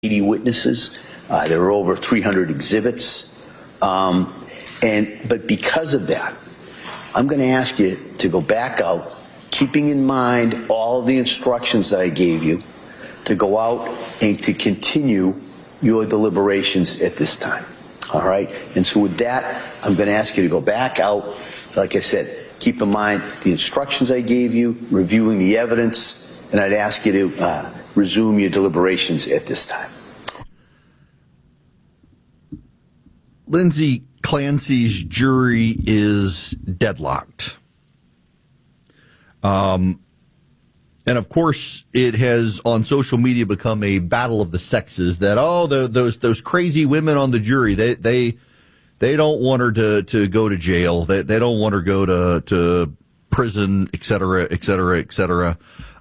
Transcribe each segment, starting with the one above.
80 witnesses. There were over 300 exhibits. But because of that, I'm going to ask you to go back out, keeping in mind all the instructions that I gave you, to go out and to continue your deliberations at this time. All right? And so with that, I'm going to ask you to go back out. Like I said, keep in mind the instructions I gave you, reviewing the evidence, and I'd ask you to resume your deliberations at this time. Lindsay Clancy's jury is deadlocked. And of course, it has on social media become a battle of the sexes that, those crazy women on the jury, they don't want her to go to jail. They don't want her to go to prison, et cetera, et cetera, et cetera.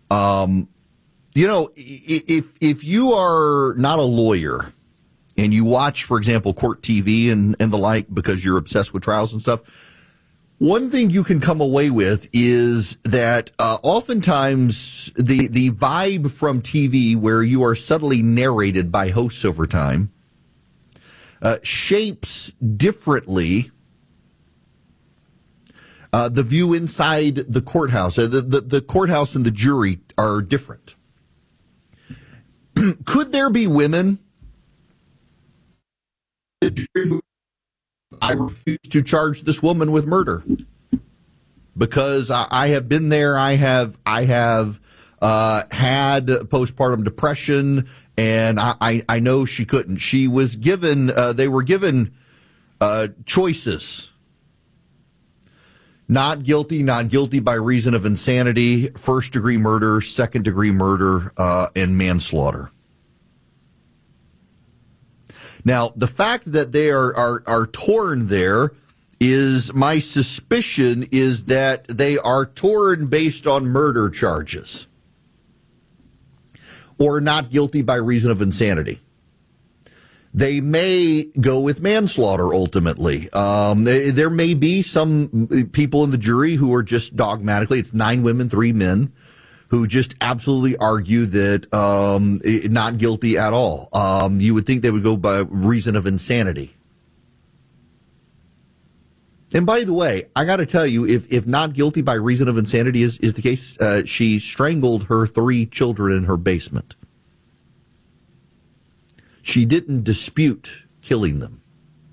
If you are not a lawyer and you watch, for example, court TV and the like because you're obsessed with trials and stuff, one thing you can come away with is that oftentimes the vibe from TV, where you are subtly narrated by hosts over time, shapes differently the view inside the courthouse. The courthouse and the jury are different. Could there be women? I refuse to charge this woman with murder because I have been there. I have had postpartum depression, and I know she couldn't. She was given. They were given choices. Not guilty by reason of insanity, first-degree murder, second-degree murder, and manslaughter. Now, the fact that they are torn there is, my suspicion is that they are torn based on murder charges or not guilty by reason of insanity. They may go with manslaughter ultimately. There may be some people in the jury who are just dogmatically, it's 9 women, 3 men, who just absolutely argue that not guilty at all. You would think they would go by reason of insanity. And by the way, I got to tell you, if not guilty by reason of insanity is the case, she strangled her 3 children in her basement. She didn't dispute killing them.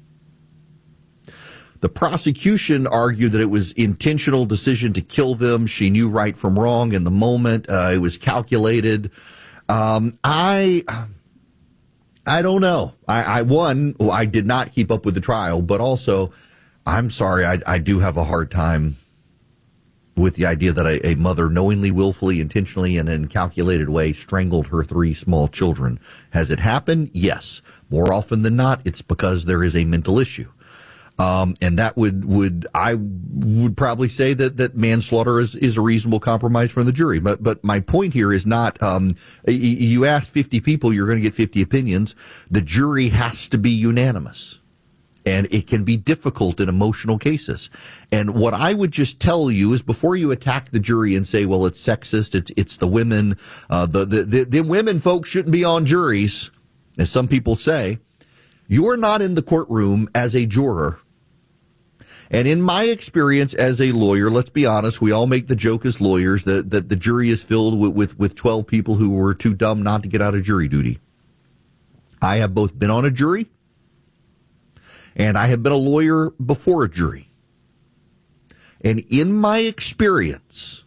The prosecution argued that it was intentional decision to kill them. She knew right from wrong in the moment. It was calculated. I don't know. I did not keep up with the trial, but also, I'm sorry, I do have a hard time with the idea that a mother knowingly, willfully, intentionally, and in a calculated way strangled her 3 small children. Has it happened? Yes. More often than not, it's because there is a mental issue. And that I would probably say that manslaughter is a reasonable compromise from the jury. But my point here is not, you ask 50 people, you're going to get 50 opinions. The jury has to be unanimous. And it can be difficult in emotional cases. And what I would just tell you is, before you attack the jury and say, well, it's sexist, it's the women, the women folks shouldn't be on juries, as some people say, you're not in the courtroom as a juror. And in my experience as a lawyer, let's be honest, we all make the joke as lawyers that the jury is filled with 12 people who were too dumb not to get out of jury duty. I have both been on a jury, and I have been a lawyer before a jury. And in my experience,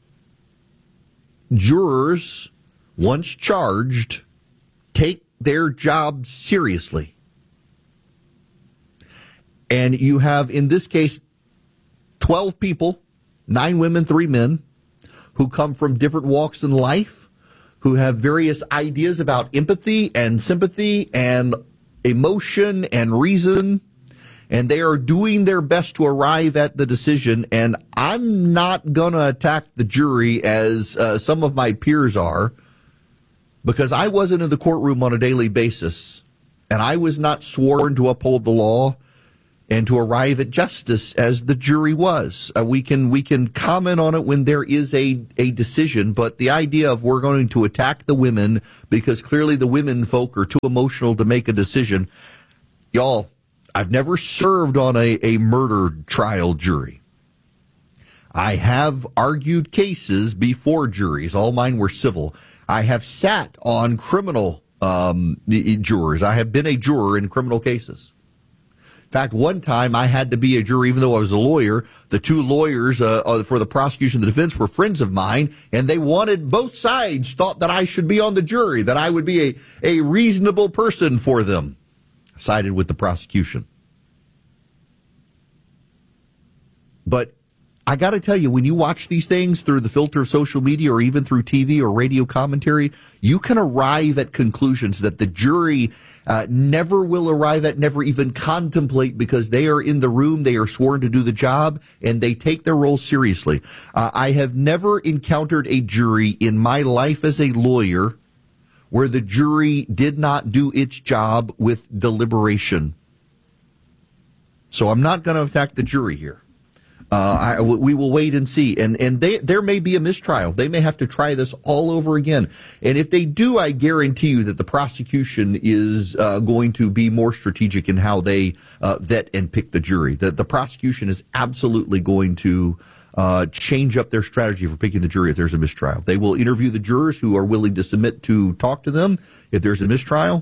jurors, once charged, take their job seriously. And you have, in this case, 12 people, 9 women, 3 men, who come from different walks in life, who have various ideas about empathy and sympathy and emotion and reason, and they are doing their best to arrive at the decision. And I'm not going to attack the jury as some of my peers are, because I wasn't in the courtroom on a daily basis, and I was not sworn to uphold the law. and to arrive at justice as the jury was. We can comment on it when there is a decision, but the idea of we're going to attack the women because clearly the women folk are too emotional to make a decision. Y'all, I've never served on a murder trial jury. I have argued cases before juries. All mine were civil. I have sat on criminal jurors. I have been a juror in criminal cases. In fact, one time I had to be a juror, even though I was a lawyer. The two lawyers for the prosecution and the defense were friends of mine, and they wanted both sides thought that I should be on the jury, that I would be a reasonable person for them. I sided with the prosecution. But I got to tell you, when you watch these things through the filter of social media or even through TV or radio commentary, you can arrive at conclusions that the jury never will arrive at, never even contemplate, because they are in the room, they are sworn to do the job, and they take their role seriously. I have never encountered a jury in my life as a lawyer where the jury did not do its job with deliberation. So I'm not going to attack the jury here. We will wait and see. And there may be a mistrial. They may have to try this all over again. And if they do, I guarantee you that the prosecution is going to be more strategic in how they vet and pick the jury. The prosecution is absolutely going to change up their strategy for picking the jury if there's a mistrial. They will interview the jurors who are willing to submit to talk to them if there's a mistrial.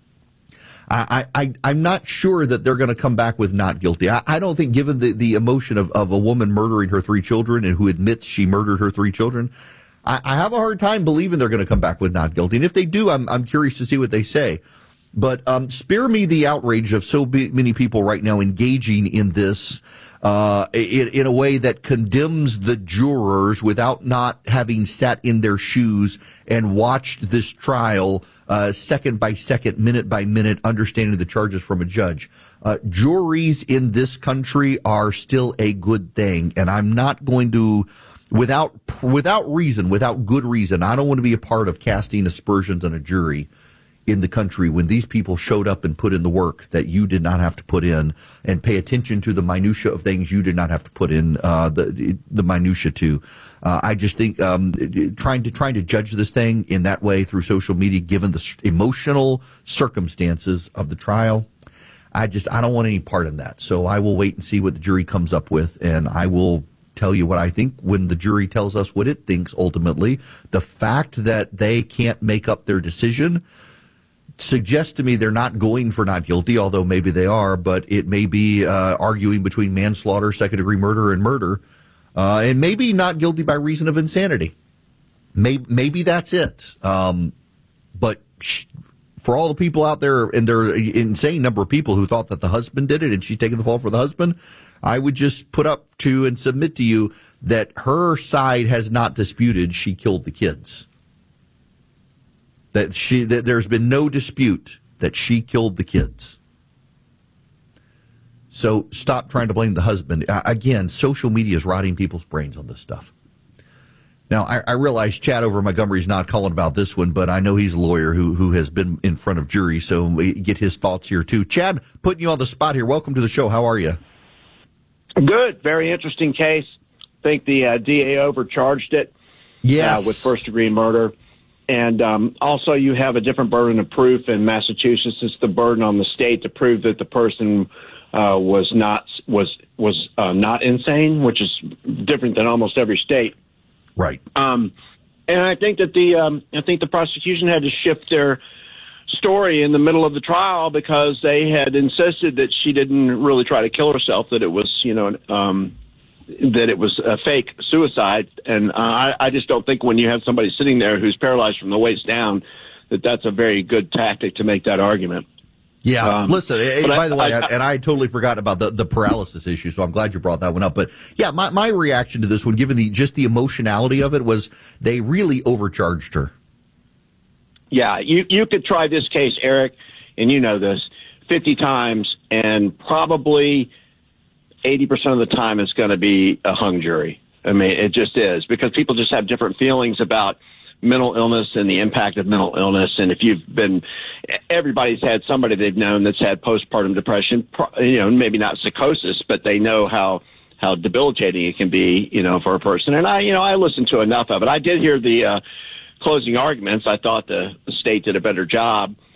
I'm not sure that they're going to come back with not guilty. I don't think, given the emotion of a woman murdering her 3 children and who admits she murdered her 3 children, I have a hard time believing they're going to come back with not guilty. And if they do, I'm curious to see what they say. But spare me the outrage of so many people right now engaging in this in a way that condemns the jurors without not having sat in their shoes and watched this trial second by second, minute by minute, understanding the charges from a judge. Juries in this country are still a good thing, and I'm not going to, without reason, without good reason, I don't want to be a part of casting aspersions on a jury in the country when these people showed up and put in the work that you did not have to put in, and pay attention to the minutia of things you did not have to put in the minutia to. I just think trying to judge this thing in that way through social media, given the emotional circumstances of the trial, I don't want any part in that. So I will wait and see what the jury comes up with, and I will tell you what I think when the jury tells us what it thinks ultimately. The fact that they can't make up their decision suggests to me they're not going for not guilty, although maybe they are, but it may be arguing between manslaughter, second-degree murder, and murder, and maybe not guilty by reason of insanity. Maybe that's it. But for all the people out there, and there are an insane number of people who thought that the husband did it and she's taking the fall for the husband, I would just put up to and submit to you that her side has not disputed she killed the kids. That there's been no dispute that she killed the kids. So stop trying to blame the husband. Again, social media is rotting people's brains on this stuff. Now, I realize Chad over Montgomery is not calling about this one, but I know he's a lawyer who has been in front of juries, so we get his thoughts here too. Chad, putting you on the spot here. Welcome to the show. How are you? Good. Very interesting case. I think the DA overcharged it with first-degree murder. And also, you have a different burden of proof in Massachusetts. It's the burden on the state to prove that the person was not insane, which is different than almost every state. Right. And I think that the prosecution had to shift their story in the middle of the trial because they had insisted that she didn't really try to kill herself, that it was that it was a fake suicide. And I just don't think when you have somebody sitting there who's paralyzed from the waist down, that that's a very good tactic to make that argument. Yeah, listen, by the way, I totally forgot about the paralysis issue, so I'm glad you brought that one up. But yeah, my reaction to this one, given the emotionality of it, was they really overcharged her. Yeah, you could try this case, Eric, and you know this, 50 times, and probably 80% of the time it's going to be a hung jury. I mean, it just is, because people just have different feelings about mental illness and the impact of mental illness. And if everybody's had somebody they've known that's had postpartum depression, maybe not psychosis, but they know how debilitating it can be, for a person. And I listened to enough of it. I did hear the closing arguments. I thought the state did a better job